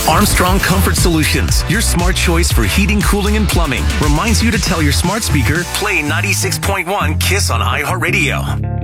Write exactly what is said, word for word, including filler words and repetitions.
Armstrong Comfort Solutions, your smart choice for heating, cooling, and plumbing, reminds you to tell your smart speaker, play ninety-six point one KISS on iHeartRadio.